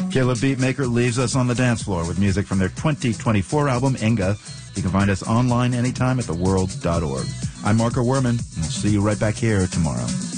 Caleb Beatmaker leaves us on the dance floor with music from their 2024 album, Inga. You can find us online anytime at theworld.org. I'm Marco Werman, and we'll see you right back here tomorrow.